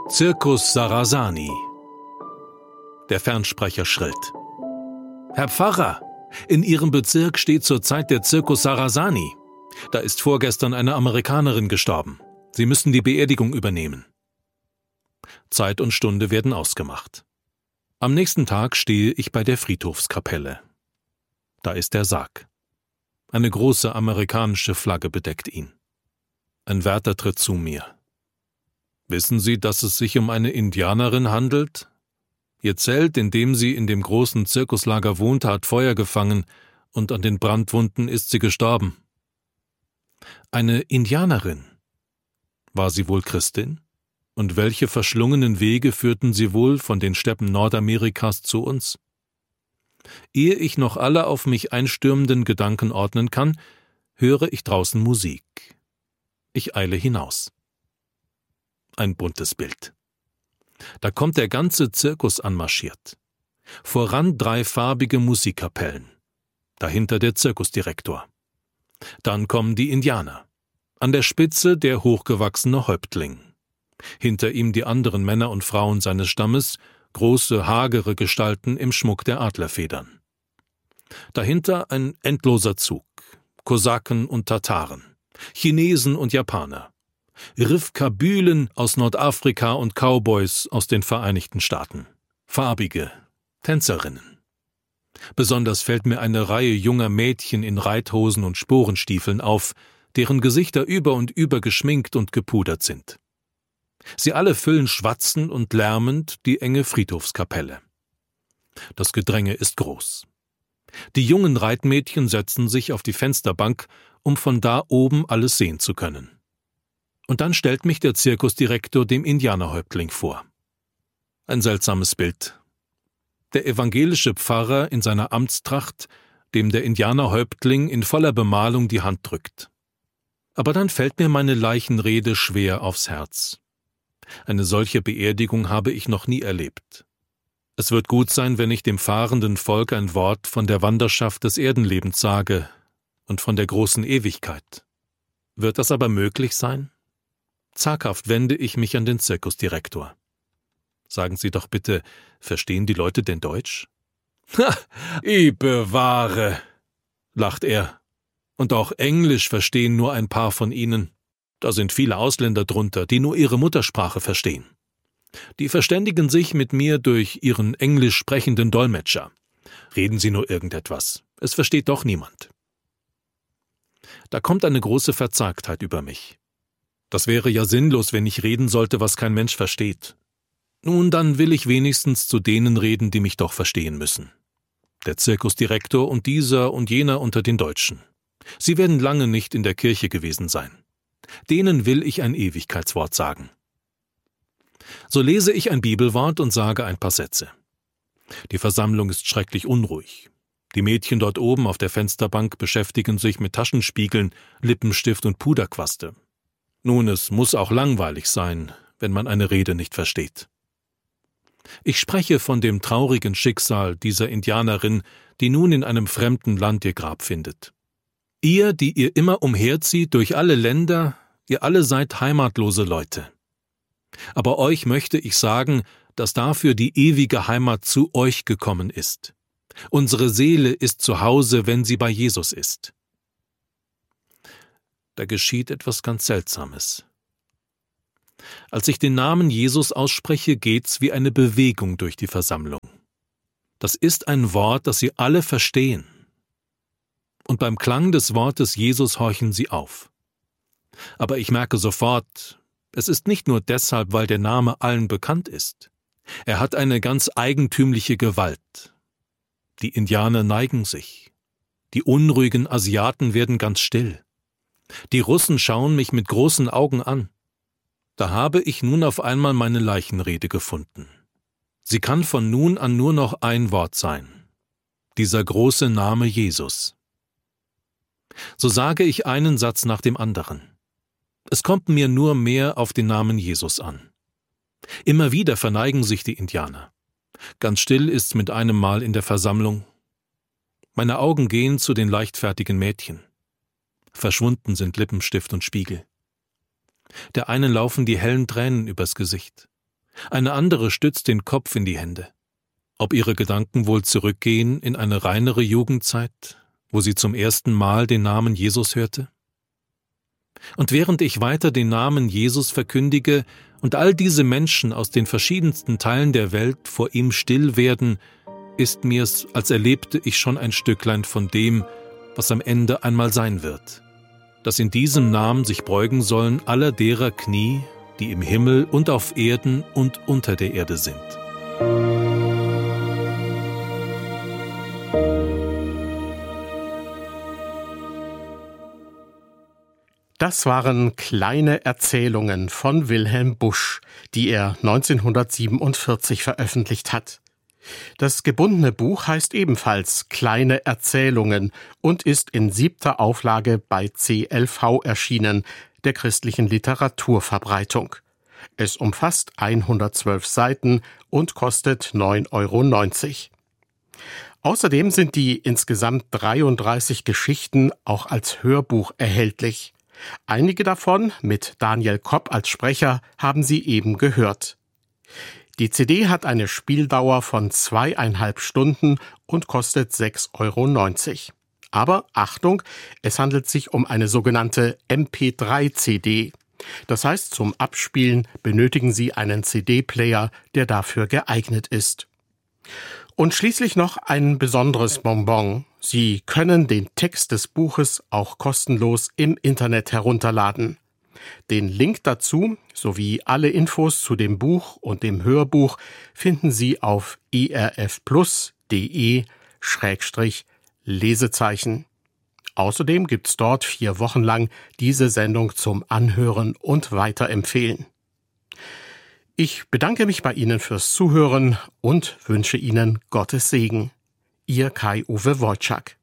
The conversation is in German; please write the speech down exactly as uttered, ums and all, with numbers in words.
Circus Sarrasani. Der Fernsprecher schrillt. Herr Pfarrer, in Ihrem Bezirk steht zurzeit der Circus Sarrasani. Da ist vorgestern eine Amerikanerin gestorben. Sie müssen die Beerdigung übernehmen. Zeit und Stunde werden ausgemacht. Am nächsten Tag stehe ich bei der Friedhofskapelle. Da ist der Sarg. Eine große amerikanische Flagge bedeckt ihn. Ein Wärter tritt zu mir. Wissen Sie, dass es sich um eine Indianerin handelt? Ihr Zelt, in dem sie in dem großen Zirkuslager wohnte, hat Feuer gefangen und an den Brandwunden ist sie gestorben. Eine Indianerin? War sie wohl Christin? Und welche verschlungenen Wege führten sie wohl von den Steppen Nordamerikas zu uns? Ehe ich noch alle auf mich einstürmenden Gedanken ordnen kann, höre ich draußen Musik. Ich eile hinaus. Ein buntes Bild. Da kommt der ganze Zirkus anmarschiert. Voran drei farbige Musikkapellen. Dahinter der Zirkusdirektor. Dann kommen die Indianer. An der Spitze der hochgewachsene Häuptling. Hinter ihm die anderen Männer und Frauen seines Stammes, große, hagere Gestalten im Schmuck der Adlerfedern. Dahinter ein endloser Zug. Kosaken und Tataren. Chinesen und Japaner. Rifkabülen aus Nordafrika und Cowboys aus den Vereinigten Staaten. Farbige Tänzerinnen. Besonders fällt mir eine Reihe junger Mädchen in Reithosen und Sporenstiefeln auf, deren Gesichter über und über geschminkt und gepudert sind. Sie alle füllen schwatzend und lärmend die enge Friedhofskapelle. Das Gedränge ist groß. Die jungen Reitmädchen setzen sich auf die Fensterbank, um von da oben alles sehen zu können. Und dann stellt mich der Zirkusdirektor dem Indianerhäuptling vor. Ein seltsames Bild. Der evangelische Pfarrer in seiner Amtstracht, dem der Indianerhäuptling in voller Bemalung die Hand drückt. Aber dann fällt mir meine Leichenrede schwer aufs Herz. Eine solche Beerdigung habe ich noch nie erlebt. Es wird gut sein, wenn ich dem fahrenden Volk ein Wort von der Wanderschaft des Erdenlebens sage und von der großen Ewigkeit. Wird das aber möglich sein? Zaghaft wende ich mich an den Zirkusdirektor. Sagen Sie doch bitte, verstehen die Leute denn Deutsch? Ha, ich bewahre, lacht er. Und auch Englisch verstehen nur ein paar von Ihnen. Da sind viele Ausländer drunter, die nur ihre Muttersprache verstehen. Die verständigen sich mit mir durch ihren englisch sprechenden Dolmetscher. Reden Sie nur irgendetwas. Es versteht doch niemand. Da kommt eine große Verzagtheit über mich. Das wäre ja sinnlos, wenn ich reden sollte, was kein Mensch versteht. Nun, dann will ich wenigstens zu denen reden, die mich doch verstehen müssen. Der Zirkusdirektor und dieser und jener unter den Deutschen. Sie werden lange nicht in der Kirche gewesen sein. Denen will ich ein Ewigkeitswort sagen. So lese ich ein Bibelwort und sage ein paar Sätze. Die Versammlung ist schrecklich unruhig. Die Mädchen dort oben auf der Fensterbank beschäftigen sich mit Taschenspiegeln, Lippenstift und Puderquaste. Nun, es muss auch langweilig sein, wenn man eine Rede nicht versteht. Ich spreche von dem traurigen Schicksal dieser Indianerin, die nun in einem fremden Land ihr Grab findet. Ihr, die ihr immer umherzieht durch alle Länder, ihr alle seid heimatlose Leute. Aber euch möchte ich sagen, dass dafür die ewige Heimat zu euch gekommen ist. Unsere Seele ist zu Hause, wenn sie bei Jesus ist. Da geschieht etwas ganz Seltsames. Als ich den Namen Jesus ausspreche, geht's wie eine Bewegung durch die Versammlung. Das ist ein Wort, das sie alle verstehen. Und beim Klang des Wortes Jesus horchen sie auf. Aber ich merke sofort, es ist nicht nur deshalb, weil der Name allen bekannt ist. Er hat eine ganz eigentümliche Gewalt. Die Indianer neigen sich. Die unruhigen Asiaten werden ganz still. Die Russen schauen mich mit großen Augen an. Da habe ich nun auf einmal meine Leichenrede gefunden. Sie kann von nun an nur noch ein Wort sein. Dieser große Name Jesus. So sage ich einen Satz nach dem anderen. Es kommt mir nur mehr auf den Namen Jesus an. Immer wieder verneigen sich die Indianer. Ganz still ist's mit einem Mal in der Versammlung. Meine Augen gehen zu den leichtfertigen Mädchen. Verschwunden sind Lippenstift und Spiegel. Der einen laufen die hellen Tränen übers Gesicht. Eine andere stützt den Kopf in die Hände. Ob ihre Gedanken wohl zurückgehen in eine reinere Jugendzeit, wo sie zum ersten Mal den Namen Jesus hörte? Und während ich weiter den Namen Jesus verkündige und all diese Menschen aus den verschiedensten Teilen der Welt vor ihm still werden, ist mir's, als erlebte ich schon ein Stücklein von dem, was am Ende einmal sein wird, dass in diesem Namen sich beugen sollen aller derer Knie, die im Himmel und auf Erden und unter der Erde sind. Das waren kleine Erzählungen von Wilhelm Busch, die er neunzehnhundertsiebenundvierzig veröffentlicht hat. Das gebundene Buch heißt ebenfalls Kleine Erzählungen und ist in siebter Auflage bei C L V erschienen, der christlichen Literaturverbreitung. Es umfasst hundertzwölf Seiten und kostet neun Euro neunzig. Außerdem sind die insgesamt dreiunddreißig Geschichten auch als Hörbuch erhältlich. Einige davon, mit Daniel Kopp als Sprecher, haben Sie eben gehört. Die C D hat eine Spieldauer von zweieinhalb Stunden und kostet sechs Euro neunzig. Aber Achtung, es handelt sich um eine sogenannte M P drei C D. Das heißt, zum Abspielen benötigen Sie einen C D-Player, der dafür geeignet ist. Und schließlich noch ein besonderes Bonbon. Sie können den Text des Buches auch kostenlos im Internet herunterladen. Den Link dazu sowie alle Infos zu dem Buch und dem Hörbuch finden Sie auf erfplus.de Schrägstrich Lesezeichen. Außerdem gibt's dort vier Wochen lang diese Sendung zum Anhören und Weiterempfehlen. Ich bedanke mich bei Ihnen fürs Zuhören und wünsche Ihnen Gottes Segen. Ihr Kai-Uwe Wojczak.